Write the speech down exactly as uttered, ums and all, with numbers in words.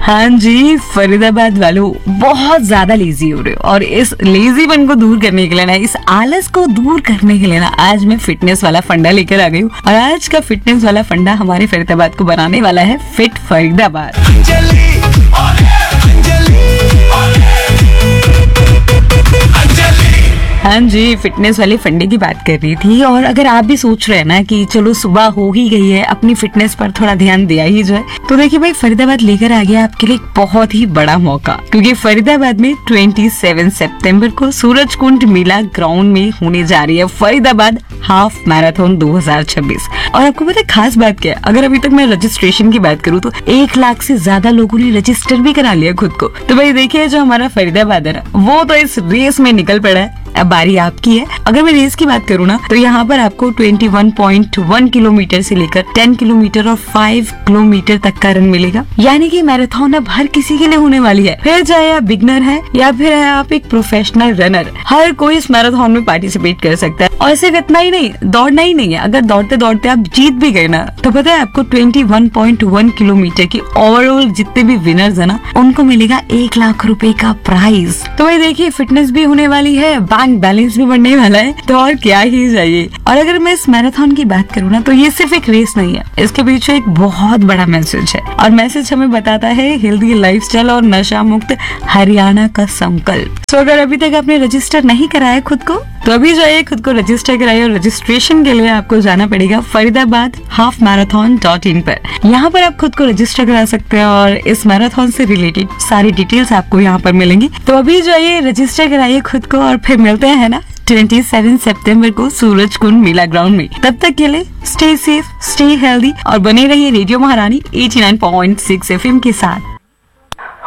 हाँ जी, फरीदाबाद वालों बहुत ज्यादा लेजी हो रहे हो और इस लेजीपन को दूर करने के लिए ना, इस आलस को दूर करने के लिए ना, आज मैं फिटनेस वाला फंडा लेकर आ गई हूँ। और आज का फिटनेस वाला फंडा हमारे फरीदाबाद को बनाने वाला है फिट फरीदाबाद। हाँ जी, फिटनेस वाले फंडे की बात कर रही थी। और अगर आप भी सोच रहे हैं ना कि चलो सुबह हो ही गई है, अपनी फिटनेस पर थोड़ा ध्यान दिया ही जाए, तो देखिए भाई, फरीदाबाद लेकर आ गया आपके लिए एक बहुत ही बड़ा मौका। क्योंकि फरीदाबाद में सत्ताईस सितंबर को सूरज कुंड मेला ग्राउंड में होने जा रही है फरीदाबाद हाफ मैराथन दो हज़ार छब्बीस। और आपको पता है खास बात क्या है, अगर अभी तक मैं रजिस्ट्रेशन की बात करूँ तो एक लाख से ज्यादा लोगों ने रजिस्टर भी करा लिया खुद को। तो भाई देखिए, जो हमारा फरीदाबाद है ना, वो तो इस रेस में निकल पड़ा है। अब बारी आपकी है। अगर मैं रेस की बात करूँ ना, तो यहाँ पर आपको इक्कीस पॉइंट एक किलोमीटर से लेकर दस किलोमीटर और पाँच किलोमीटर तक का रन मिलेगा। यानी कि मैराथन अब हर किसी के लिए होने वाली है, फिर चाहे आप बिगनर है या फिर है आप एक प्रोफेशनल रनर, हर कोई इस मैराथन में पार्टिसिपेट कर सकता है। और सिर्फ इतना ही नहीं, दौड़ना ही नहीं है, अगर दौड़ते दौड़ते आप जीत भी गए ना, तो पता है आपको इक्कीस पॉइंट एक किलोमीटर की ओवरऑल जितने भी विनर्स है ना, उनको मिलेगा एक लाख रुपए का प्राइज। तो भाई देखिए, फिटनेस भी होने वाली है, बैंक बैलेंस भी बढ़ने वाला है, तो और क्या ही चाहिए। और अगर मैं इस मैराथन की बात करूँ ना, तो ये सिर्फ एक रेस नहीं है, इसके पीछे एक बहुत बड़ा मैसेज है। और मैसेज हमें बताता है हेल्दी लाइफस्टाइल और नशा मुक्त हरियाणा का संकल्प। तो अगर अभी तक आपने रजिस्टर नहीं कराया खुद को, तो अभी जाइए खुद को रजिस्टर कराइए। और रजिस्ट्रेशन के लिए आपको जाना पड़ेगा Faridabad half marathon dot in पर। यहाँ पर आप खुद को रजिस्टर करा सकते हैं और इस मैराथन से रिलेटेड सारी डिटेल्स आपको यहाँ पर मिलेंगी। तो अभी जाइए रजिस्टर कराइए खुद को और फिर मिलते हैं ना सत्ताईस सितंबर को सूरज कुंड मेला ग्राउंड में। तब तक के लिए स्टे सेफ, स्टे हेल्दी और बने रहिए रेडियो महारानी नवासी पॉइंट छह एफएम के साथ।